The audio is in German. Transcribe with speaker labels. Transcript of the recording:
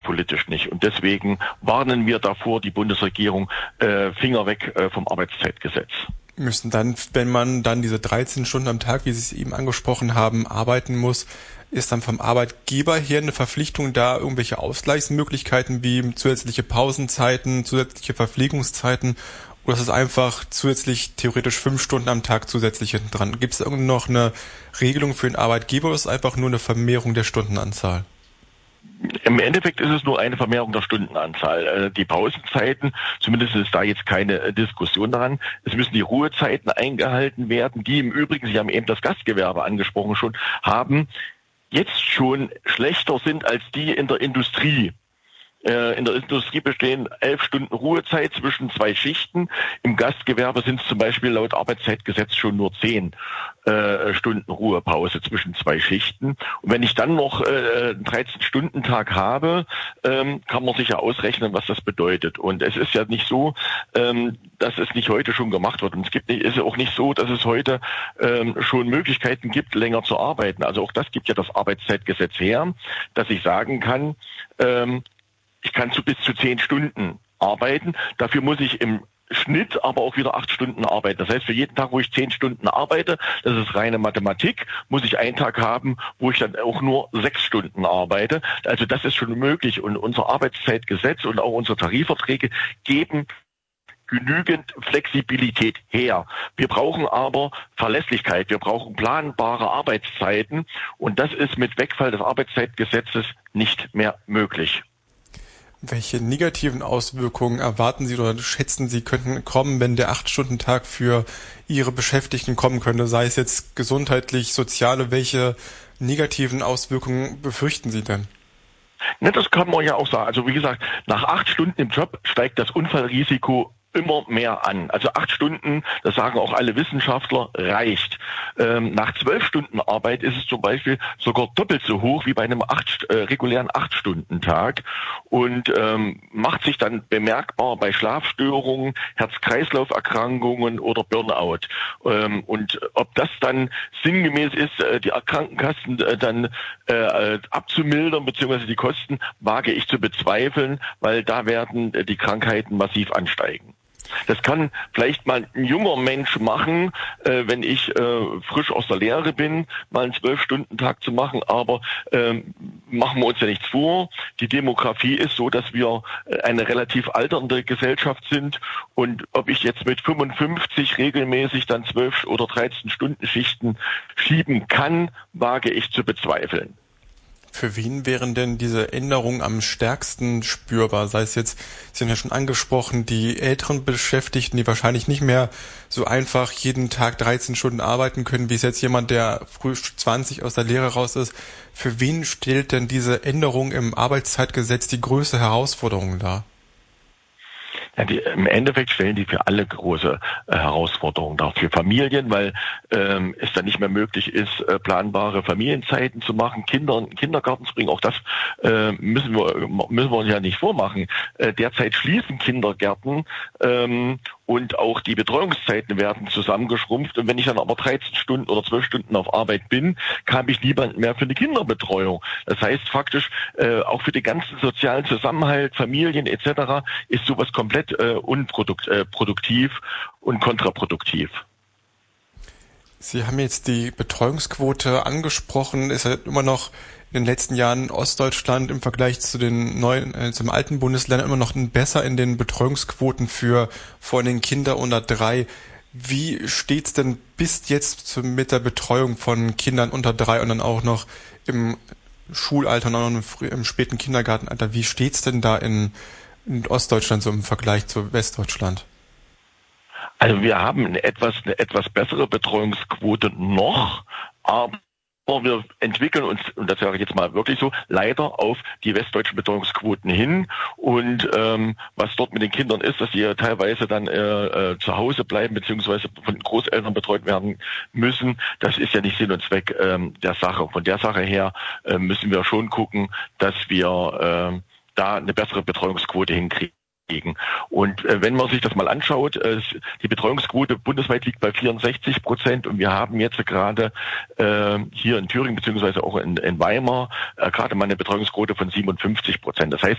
Speaker 1: politisch nicht. Und deswegen warnen wir davor, die Bundesregierung, Finger weg vom Arbeitszeitgesetz.
Speaker 2: Müssen dann, wenn man dann diese 13 Stunden am Tag, wie Sie es eben angesprochen haben, arbeiten muss, ist dann vom Arbeitgeber her eine Verpflichtung da, irgendwelche Ausgleichsmöglichkeiten wie zusätzliche Pausenzeiten, zusätzliche Verpflegungszeiten, oder ist es einfach zusätzlich theoretisch 5 Stunden am Tag zusätzlich hinten dran? Gibt es irgendwie noch eine Regelung für den Arbeitgeber oder ist es einfach nur eine Vermehrung der Stundenanzahl?
Speaker 1: Im Endeffekt ist es nur eine Vermehrung der Stundenanzahl. Die Pausenzeiten, zumindest ist da jetzt keine Diskussion daran. Es müssen die Ruhezeiten eingehalten werden, die im Übrigen, Sie haben eben das Gastgewerbe angesprochen schon, jetzt schon schlechter sind als die in der Industrie. In der Industrie bestehen 11 Stunden Ruhezeit zwischen 2 Schichten. Im Gastgewerbe sind es zum Beispiel laut Arbeitszeitgesetz schon nur 10 Stunden Ruhepause zwischen 2 Schichten. Und wenn ich dann noch einen 13-Stunden-Tag habe, kann man sich ja ausrechnen, was das bedeutet. Und es ist ja nicht so, dass es nicht heute schon gemacht wird. Und es ist auch nicht so, dass es heute schon Möglichkeiten gibt, länger zu arbeiten. Also auch das gibt ja das Arbeitszeitgesetz her, dass ich sagen kann, ich kann bis zu 10 Stunden arbeiten. Dafür muss ich im Schnitt aber auch wieder 8 Stunden arbeiten. Das heißt, für jeden Tag, wo ich 10 Stunden arbeite, das ist reine Mathematik, muss ich einen Tag haben, wo ich dann auch nur 6 Stunden arbeite. Also das ist schon möglich. Und unser Arbeitszeitgesetz und auch unsere Tarifverträge geben genügend Flexibilität her. Wir brauchen aber Verlässlichkeit. Wir brauchen planbare Arbeitszeiten. Und das ist mit Wegfall des Arbeitszeitgesetzes nicht mehr möglich.
Speaker 2: Welche negativen Auswirkungen erwarten Sie oder schätzen Sie könnten kommen, wenn der 8-Stunden-Tag für Ihre Beschäftigten kommen könnte, sei es jetzt gesundheitlich, soziale, welche negativen Auswirkungen befürchten Sie denn?
Speaker 1: Ne, das kann man ja auch sagen. Also wie gesagt, nach 8 Stunden im Job steigt das Unfallrisiko immer mehr an. Also 8 Stunden, das sagen auch alle Wissenschaftler, reicht. Nach 12 Stunden Arbeit ist es zum Beispiel sogar doppelt so hoch wie bei einem regulären 8-Stunden-Tag und macht sich dann bemerkbar bei Schlafstörungen, Herz-Kreislauf-Erkrankungen oder Burnout. Und ob das dann sinngemäß ist, die Krankenkassen dann abzumildern, beziehungsweise die Kosten, wage ich zu bezweifeln, weil da werden die Krankheiten massiv ansteigen. Das kann vielleicht mal ein junger Mensch machen, wenn ich frisch aus der Lehre bin, mal einen 12-Stunden-Tag zu machen, aber machen wir uns ja nichts vor. Die Demografie ist so, dass wir eine relativ alternde Gesellschaft sind und ob ich jetzt mit 55 regelmäßig dann 12 oder 13 Stunden Schichten schieben kann, wage ich zu bezweifeln.
Speaker 2: Für wen wären denn diese Änderungen am stärksten spürbar? Sei es jetzt, Sie haben ja schon angesprochen, die älteren Beschäftigten, die wahrscheinlich nicht mehr so einfach jeden Tag 13 Stunden arbeiten können, wie es jetzt jemand, der früh 20 aus der Lehre raus ist. Für wen stellt denn diese Änderung im Arbeitszeitgesetz die größte Herausforderung dar?
Speaker 1: Ja, im Endeffekt stellen die für alle große Herausforderungen dar. Für Familien, weil es dann nicht mehr möglich ist, planbare Familienzeiten zu machen, Kinder in den Kindergarten zu bringen. Auch das müssen wir uns ja nicht vormachen. Derzeit schließen Kindergärten und auch die Betreuungszeiten werden zusammengeschrumpft. Und wenn ich dann aber 13 Stunden oder 12 Stunden auf Arbeit bin, habe ich niemanden mehr für eine Kinderbetreuung. Das heißt faktisch, auch für den ganzen sozialen Zusammenhalt, Familien etc. ist sowas komplett unproduktiv und kontraproduktiv.
Speaker 2: Sie haben jetzt die Betreuungsquote angesprochen, ist ja immer noch in den letzten Jahren Ostdeutschland im Vergleich zu den zum alten Bundesländern immer noch besser in den Betreuungsquoten für vor allem Kinder unter 3. Wie steht's denn bis jetzt mit der Betreuung von Kindern unter 3 und dann auch noch im Schulalter und auch noch im späten Kindergartenalter? Wie steht's denn da in Ostdeutschland so im Vergleich zu Westdeutschland?
Speaker 1: Also wir haben eine etwas bessere Betreuungsquote noch, aber wir entwickeln uns, und das sage ich jetzt mal wirklich so, leider auf die westdeutschen Betreuungsquoten hin. Und was dort mit den Kindern ist, dass sie ja teilweise dann zu Hause bleiben beziehungsweise von Großeltern betreut werden müssen, das ist ja nicht Sinn und Zweck der Sache. Von der Sache her müssen wir schon gucken, dass wir da eine bessere Betreuungsquote hinkriegen. Und wenn man sich das mal anschaut, die Betreuungsquote bundesweit liegt bei 64% und wir haben jetzt gerade hier in Thüringen beziehungsweise auch in Weimar gerade mal eine Betreuungsquote von 57%. Das heißt,